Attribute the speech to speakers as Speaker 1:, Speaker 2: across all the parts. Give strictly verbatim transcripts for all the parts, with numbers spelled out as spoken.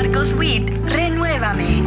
Speaker 1: Marcos Witt, Renuévame.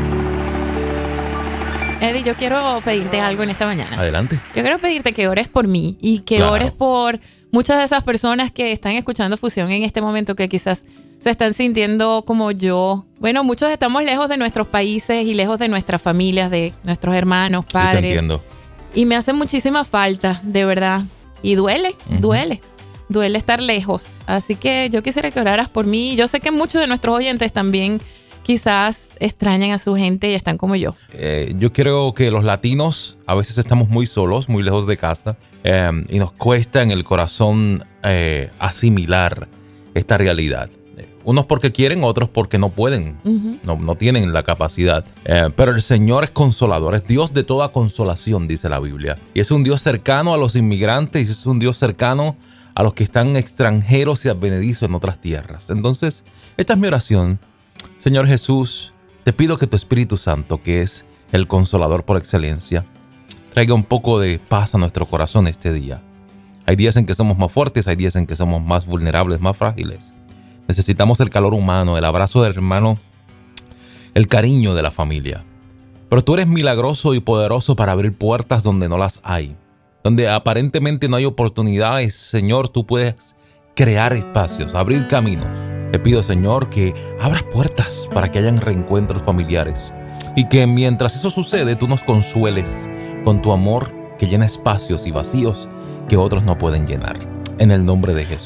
Speaker 2: Eddie, yo quiero pedirte algo en esta mañana.
Speaker 3: Adelante.
Speaker 2: Yo quiero pedirte que ores por mí y que
Speaker 3: Claro.
Speaker 2: ores por muchas de esas personas que están escuchando Fusión en este momento, que quizás se están sintiendo como yo. Bueno, muchos estamos lejos de nuestros países y lejos de nuestras familias, de nuestros hermanos,
Speaker 3: Yo te
Speaker 2: padres.
Speaker 3: entiendo.
Speaker 2: Y me hace muchísima falta, de verdad. Y duele,
Speaker 3: Ujú.
Speaker 2: duele. Duele estar lejos. Así que yo quisiera que oraras por mí. Yo sé que muchos de nuestros oyentes también quizás extrañan a su gente y están como yo.
Speaker 3: Eh, yo creo que los latinos a veces estamos muy solos, muy lejos de casa, eh, y nos cuesta en el corazón eh, asimilar esta realidad. Eh, Unos porque quieren, otros porque no pueden,
Speaker 2: Ujú.
Speaker 3: no, no tienen la capacidad. Eh, pero el Señor es consolador, es Dios de toda consolación, dice la Biblia. Y es un Dios cercano a los inmigrantes, y es un Dios cercano a los que están extranjeros y advenedizos en otras tierras. Entonces, esta es mi oración. Señor Jesús, te pido que tu Espíritu Santo, que es el consolador por excelencia, traiga un poco de paz a nuestro corazón este día. Hay días en que somos más fuertes, hay días en que somos más vulnerables, más frágiles. Necesitamos el calor humano, el abrazo del hermano, el cariño de la familia. Pero tú eres milagroso y poderoso para abrir puertas donde no las hay. Donde aparentemente no hay oportunidades, Señor, tú puedes crear espacios, abrir caminos. Te pido, Señor, que abras puertas para que hayan reencuentros familiares y que mientras eso sucede, tú nos consueles con tu amor que llena espacios y vacíos que otros no pueden llenar. En el nombre de Jesús.